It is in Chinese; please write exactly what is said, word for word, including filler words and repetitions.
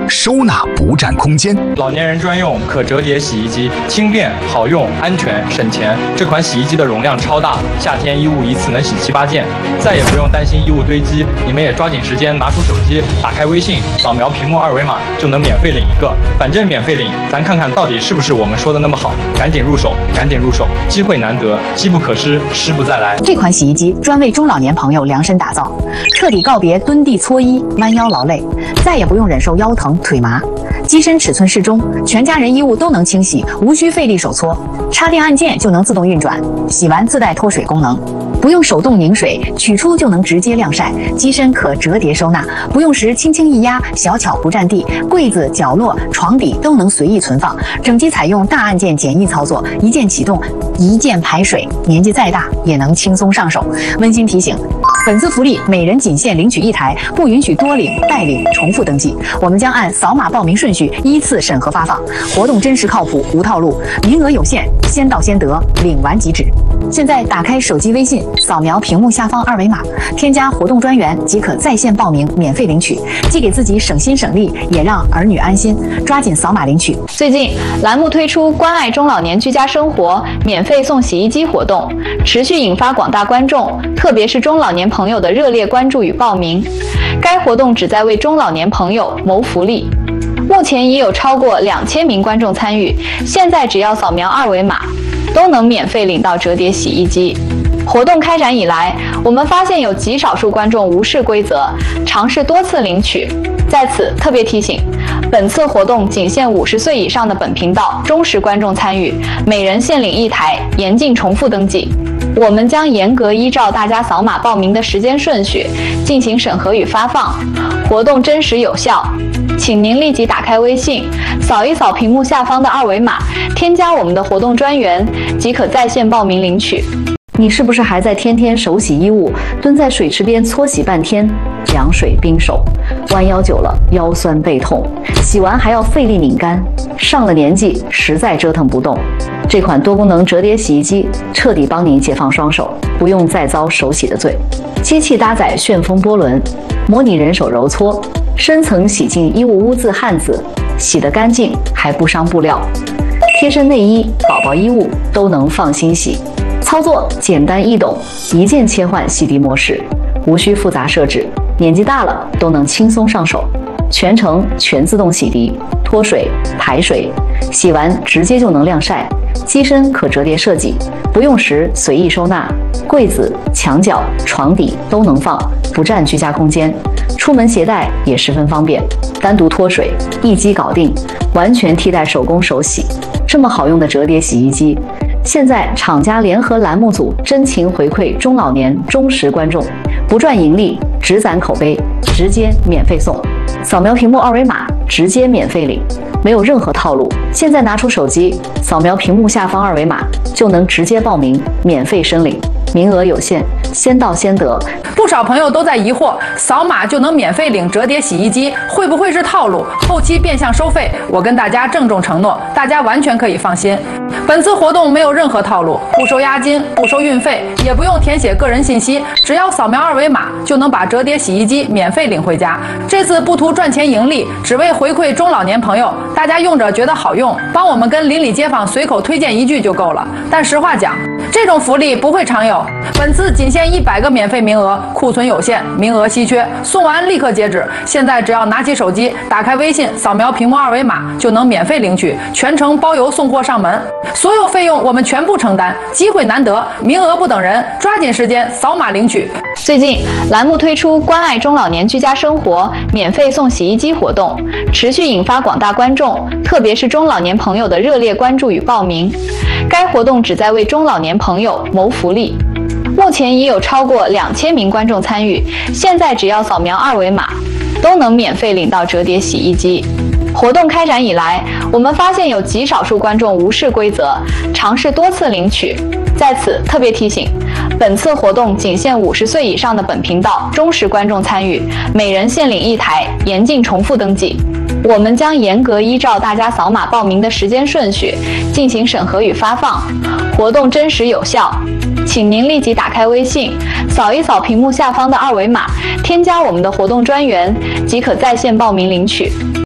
收纳不占空间。 老年人专用可折叠洗衣机，轻便好用，安全省钱。这款洗衣机的容量超大，夏天衣物一次能洗七八件，再也不用担心衣物堆积。你们也抓紧时间拿出手机，打开微信，扫描屏幕二维码就能免费领一个。反正免费领，咱看看到底是不是我们说的那么好。赶紧入手，赶紧入手，机会难得，机不可失，失不再来。 这款洗衣机专为中老年朋友量身打造，彻底告别蹲地搓衣、弯腰劳累，再也不用忍受腰疼腿麻。机身尺寸适中，全家人衣物都能清洗，无需费力手搓，插电按键就能自动运转，洗完自带脱水功能。不用手动拧水，取出就能直接晾晒。机身可折叠收纳，不用时轻轻一压，小巧不占地。柜子、角落、床底都能随意存放。整机采用大按键简易操作，一键启动，一键排水，年纪再大也能轻松上手。温馨提醒：本次福利每人仅限领取一台，不允许多领、代领、重复登记。我们将按扫码报名顺序依次审核发放。活动真实靠谱，无套路，名额有限，先到先得，领完即止。现在打开手机微信，扫描屏幕下方二维码，添加活动专员即可在线报名，免费领取，既给自己省心省力，也让儿女安心。抓紧扫码领取。 最近栏目推出关爱中老年居家生活免费送洗衣机活动，持续引发广大观众，特别是中老年朋友的热烈关注与报名。该活动旨在为中老年朋友谋福利。目前已有超过两千名观众参与，现在只要扫描二维码，都能免费领到折叠洗衣机。活动开展以来，我们发现有极少数观众无视规则，尝试多次领取。在此特别提醒，本次活动仅限五十岁以上的本频道忠实观众参与，每人限领一台，严禁重复登记。我们将严格依照大家扫码报名的时间顺序进行审核与发放，活动真实有效。请您立即打开微信，扫一扫屏幕下方的二维码，添加我们的活动专员，即可在线报名领取。 你是不是还在天天手洗衣物，蹲在水池边搓洗半天，凉水冰手，弯腰久了腰酸背痛，洗完还要费力拧干，上了年纪实在折腾不动。这款多功能折叠洗衣机彻底帮您解放双手，不用再遭手洗的罪。机器搭载旋风波轮，模拟人手揉搓，深层洗净衣物污渍汗渍，洗得干净还不伤布料。贴身内衣、宝宝衣物都能放心洗。操作简单易懂，一键切换洗涤模式，无需复杂设置，年纪大了都能轻松上手。全程全自动洗涤、脱水、排水，洗完直接就能晾晒。机身可折叠设计，不用时随意收纳，柜子、墙角、床底都能放，不占居家空间。出门携带也十分方便，单独脱水，一机搞定，完全替代手工手洗。这么好用的折叠洗衣机，现在厂家联合栏目组真情回馈中老年忠实观众，不赚盈利，只攒口碑，直接免费送。扫描屏幕二维码，直接免费领，没有任何套路。现在拿出手机，扫描屏幕下方二维码，就能直接报名，免费申领，名额有限，先到先得。 不少朋友都在疑惑，扫码就能免费领折叠洗衣机，会不会是套路？后期变相收费？我跟大家郑重承诺，大家完全可以放心。本次活动没有任何套路，不收押金，不收运费，也不用填写个人信息，只要扫描二维码就能把折叠洗衣机免费领回家。这次不图赚钱盈利，只为回馈中老年朋友，大家用着觉得好用，帮我们跟邻里街坊随口推荐一句就够了。但实话讲，这种福利不会常有，本次仅限一百个免费名额，库存有限，名额稀缺，送完立刻截止。现在只要拿起手机，打开微信，扫描屏幕二维码就能免费领取，全程包邮送货上门，所有费用我们全部承担。机会难得，名额不等人，抓紧时间扫码领取。 最近栏目推出关爱中老年居家生活免费送洗衣机活动，持续引发广大观众，特别是中老年朋友的热烈关注与报名。该活动旨在为中老年朋友谋福利。目前已有超过两千名观众参与，现在只要扫描二维码，都能免费领到折叠洗衣机。活动开展以来，我们发现有极少数观众无视规则，尝试多次领取。在此特别提醒，本次活动仅限五十岁以上的本频道忠实观众参与，每人限领一台，严禁重复登记。我们将严格依照大家扫码报名的时间顺序进行审核与发放，活动真实有效。请您立即打开微信，扫一扫屏幕下方的二维码，添加我们的活动专员，即可在线报名领取。